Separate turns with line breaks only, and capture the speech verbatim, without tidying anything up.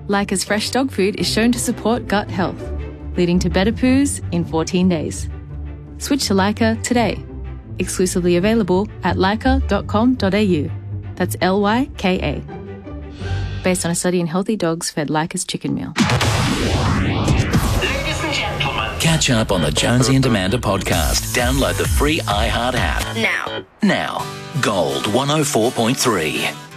Lyca's fresh dog food is shown to support gut health, leading to better poos in fourteen days. Switch to Lyca today. Exclusively available at lyca dot com dot a u. That's L Y K A. Based on a study in healthy dogs fed Lyca's chicken meal.
Ladies and gentlemen.
Catch up on the Jonesy and Amanda podcast. Download the free iHeart app.
Now.
Now. Gold one oh four point three.